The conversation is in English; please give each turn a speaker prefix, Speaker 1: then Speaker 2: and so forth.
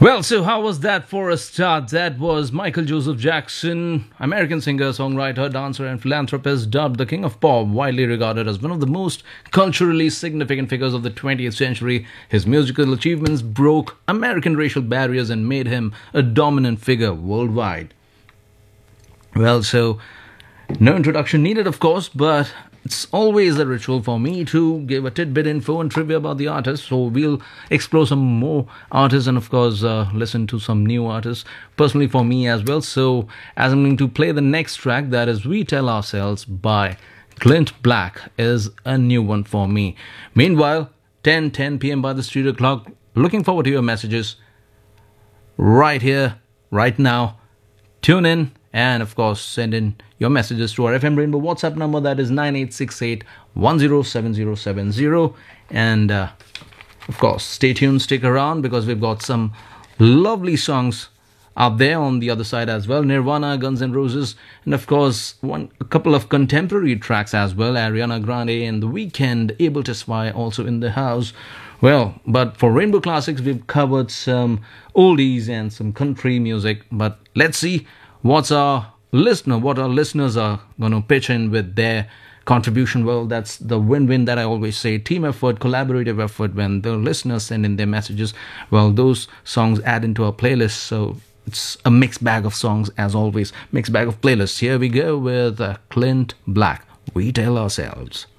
Speaker 1: Well, so how was that for a start? That was Michael Joseph Jackson, American singer, songwriter, dancer, and philanthropist, dubbed the King of Pop, widely regarded as one of the most culturally significant figures of the 20th century. His musical achievements broke American racial barriers and made him a dominant figure worldwide. Well, so no introduction needed, of course, but it's always a ritual for me to give a tidbit info and trivia about the artist. So we'll explore some more artists and, of course, listen to some new artists, personally for me as well. So as I'm going to play the next track, that is We Tell Ourselves by Clint Black, is a new one for me. Meanwhile, 10 p.m. by the studio clock. Looking forward to your messages right here, right now. Tune in and, of course, send in your messages to our FM Rainbow WhatsApp number, that is 9868 107070. And, of course, stay tuned, stick around, because we've got some lovely songs out there on the other side as well. Nirvana, Guns N' Roses, and, of course, a couple of contemporary tracks as well. Ariana Grande and The Weeknd, Able to Spy also in the house. Well, but for Rainbow Classics, we've covered some oldies and some country music. But let's see what our listeners are going to pitch in with their contribution. Well, that's the win-win that I always say. Team effort, collaborative effort. When the listeners send in their messages, well, those songs add into our playlist. So it's a mixed bag of songs, as always. Mixed bag of playlists. Here we go with Clint Black. We Tell Ourselves.